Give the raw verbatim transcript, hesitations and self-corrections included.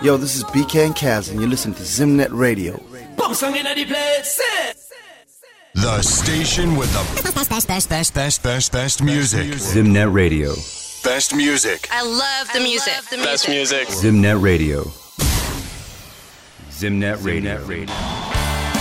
Yo, this is B K and Kaz, and you're listening to Zimnet Radio. The station with the best, best, best, best, best, best, best music. Zimnet Radio. Best music. I love the music. Best music. Zimnet Radio. Zimnet Radio.